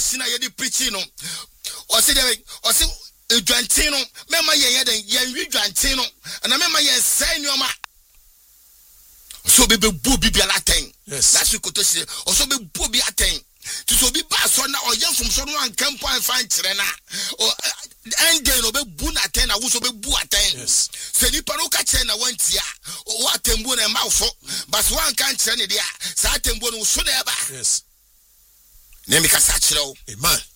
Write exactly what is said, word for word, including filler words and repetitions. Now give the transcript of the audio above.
sina ye di preaching no o se de o se edwantin no mema ye ye den ye wi dwantin no na mema ye sai nyoma so be be bu bibia latin yes that's what to say o so be bu bi aten to so be ba so na o ye from so no an camp and fan kire na o end day no be bu na ten na wo so be bu aten yes se ni pa no ka kire na wantia o atembu na mawfo but one kan kire ne dia sa atembu no so na eba yes na mi ka sa kire o amen